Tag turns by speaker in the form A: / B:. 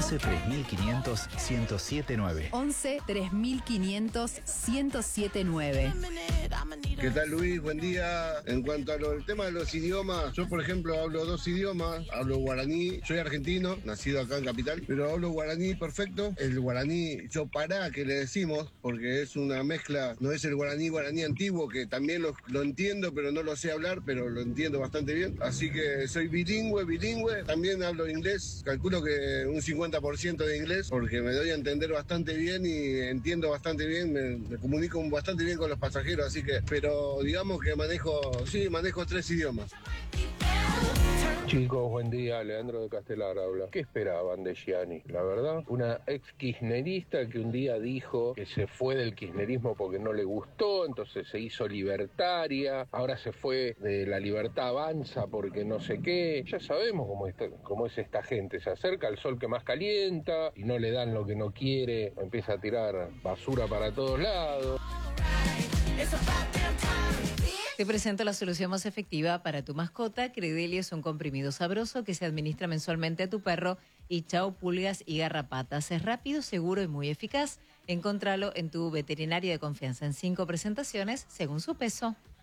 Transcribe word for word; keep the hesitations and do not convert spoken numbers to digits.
A: once tres mil quinientos ciento siete nueve.
B: once tres mil quinientos ciento siete nueve.
C: ¿Qué tal, Luis? Buen día. En cuanto al tema de los idiomas, yo por ejemplo hablo dos idiomas, hablo guaraní, soy argentino, nacido acá en Capital, pero hablo guaraní perfecto. El guaraní chopará, que le decimos, porque es una mezcla, no es el guaraní guaraní antiguo, que también lo, lo entiendo, pero no lo sé hablar, pero lo entiendo bastante bien. Así que soy bilingüe, bilingüe, también hablo inglés, calculo que un cincuenta por ciento de inglés, porque me doy a entender bastante bien y entiendo bastante bien, me, me comunico bastante bien con los pasajeros, así que, pero digamos que manejo, sí, manejo tres idiomas.
D: Chicos, buen día, Leandro de Castelar habla. ¿Qué esperaban de Gianni? La verdad, una ex kirchnerista que un día dijo que se fue del kirchnerismo porque no le gustó, entonces se hizo libertaria, ahora se fue de la libertad avanza porque no sé qué. Ya sabemos cómo, está, cómo es esta gente, se acerca al sol que más calienta y no le dan lo que no quiere, empieza a tirar basura para todos lados.
E: Te presento la solución más efectiva para tu mascota. Credelio es un comprimido sabroso que se administra mensualmente a tu perro y chao pulgas y garrapatas. Es rápido, seguro y muy eficaz. Encontralo en tu veterinaria de confianza en cinco presentaciones según su peso.